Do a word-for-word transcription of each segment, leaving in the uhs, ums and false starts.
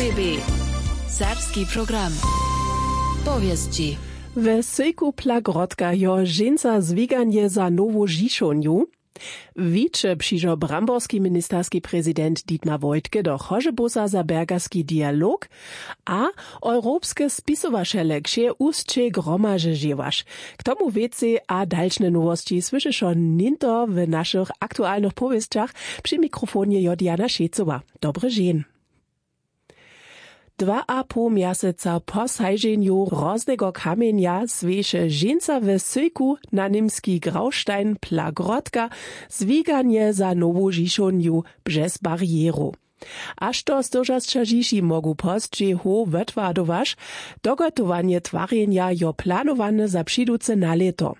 R B B. Serbski program. Povijesti. W Sejku Plagrodka jo ženca zviganje za novu žišonju. Wicze przyjrzał bramborski ministerski prezydent Dietmar Woidke do Chorzebusa za bergarski dialog, a europejskie spisowašele kše ustče gromaže žievaš. K tomu veci a dalšne nowości słyszyszo ninto w naszych aktualnych powieściach przy mikrofonie Jodiana Šecova. Dobry dzień. Dwa a pół miaseca po sajženju roznego kamienia zwieše ženca w Sejku na nimski Graustein Plagrodka zwiganie za nowu žišonju bžez barieru. Aż to zdržasča žiši mogu postče ho wetvadovaš, dogotowanie twarjenja jo planowane za přiduce na leto.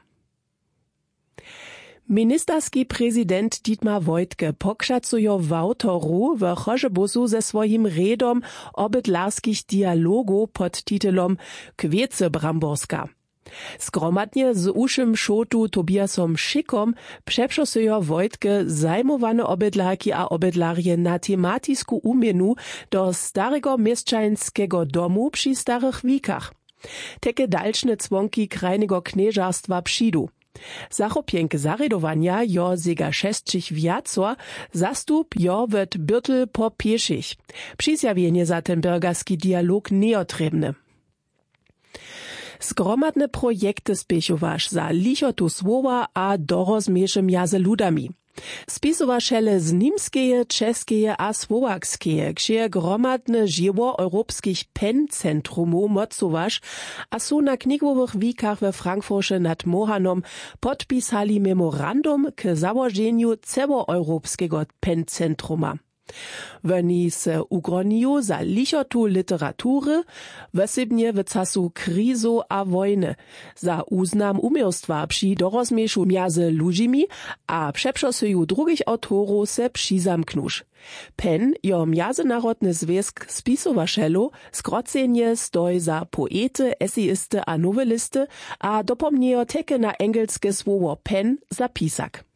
Ministerski prezydent Dietmar Woidke pokřacujo w autoru w Chorzebusu ze swojim redom o bydlarskich dialogu pod titulom Kwiece Bramborska. Skromadnie z uszym šotu Tobiasom Šikom přepřosujo Woidke zajmowane obydlarki a obydlarje na tematisku umienu do starego mieszczańskiego domu przy Starych Wikach. Teke dalšne cwonki krajnego knieżarstwa přidu. Zachopienke zaredowania jo zega šestčich viacor, zastup jo wird Birtel po pieszich. Přizjawienie za ten bergarski dialog neotrebne. Zgromadne projekty spěchovaš za lichotu słowa a dorozmiešem jaze ludami. Spisowašele z nimskeje, českeje a słowakskeje, kšeje gromadne živo europskich pen-centrumov mocovaš a su na knigowych wikach we Frankfurcie nad Mohanom podpisali memorandum k założeniu celoeuropskiego pen-centruma. Woni se ugroniu za lichotu literatury, wesybnie w casu krizu a wojny, za uznam umiejstwa przy dorozmieszu miazy ludźmi a przeprzasuju drugich autorów se přizamknusz. Pen jo miazynarodny związk spisowašelu skrocenje stoj za poety, esejisty a nowelisty, a dopomniejo teke na engelskie słowo pen za pisak.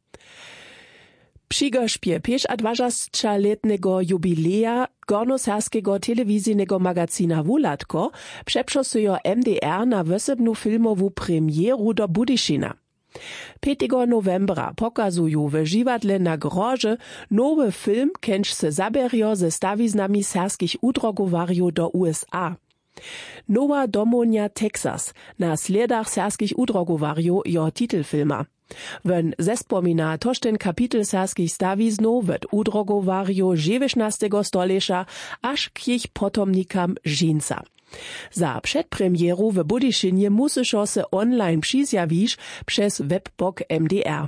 Přigošpje pięćdziesięcioletniego jubileja gornoserskiego telewizyjnego magazina Wulatko przeprzasujo M D R na wysebnu filmowu premieru do Budyšina. piątego novembra pokazuju w žiwadle na Grože nowy film, kenč se zaberjo ze stawiznami serskich udrogowarju do U S A. Nowa domonia Texas na sledach serskich udrogowarju jo titelfilma. Wenn zespomina toż ten kapitel serskich stawiznów w udrogowarju dziewiętnastego stolecia aż k ich potomnikam ženca. Za przedpremieru w Budyšinie musyszo se online přizjawiš przez webbok M D R.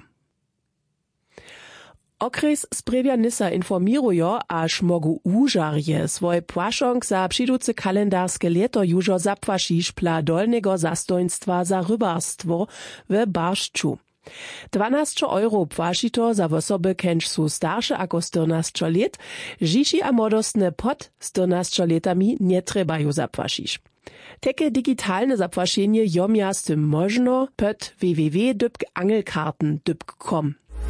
Okres Sprjevjanisa informirujo, aż mogu użarje swoj płaszong za přiduce kalendarskie leto južo zapłašiš pla dolnego zastojnstwa za rybarstwo w Barszczu. dwanaście euro płaši to za osoby, kenč su starsze ako czternaście let, žiši a modostne pod czternaście letami nie trebajú zapłašiš. Teke digitalne zapłašenje jomja z tym možno pod w w w kropka angelkarten kropka com.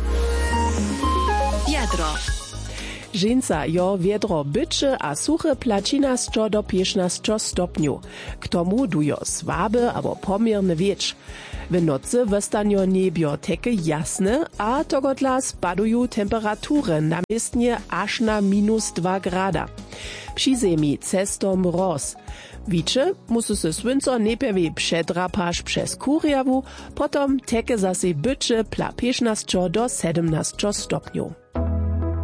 Jadro. Ženca jo wiedro bycze a suche plačinasčo do piętnaście stopniu. K tomu dujo słabe abo pomierne wiecz. W nocy wystanjo niebio teke jasne, a togodla spaduju temperatury namiestnie aż na minus dwa grada. Przy ziemi cesto mroz. Wicze musi se słynco najpierw przedrapasz przez kurjawu, potom teke zase bycze pla piętnaście do siedemnaście stopniu.